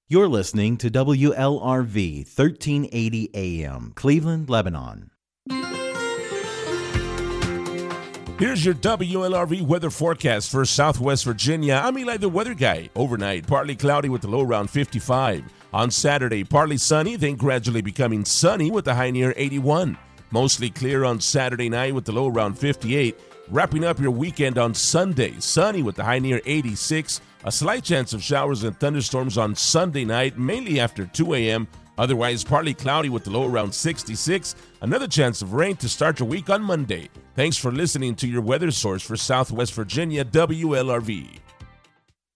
You're listening to WLRV 1380 AM, Cleveland, Lebanon. Here's your WLRV weather forecast for Southwest Virginia. I'm Eli, the weather guy. Overnight, partly cloudy with the low around 55. On Saturday, partly sunny, then gradually becoming sunny with the high near 81. Mostly clear on Saturday night with the low around 58. Wrapping up your weekend on Sunday, sunny with the high near 86. A slight chance of showers and thunderstorms on Sunday night, mainly after 2 a.m. Otherwise, partly cloudy with the low around 66. Another chance of rain to start your week on Monday. Thanks for listening to your weather source for Southwest Virginia, WLRV.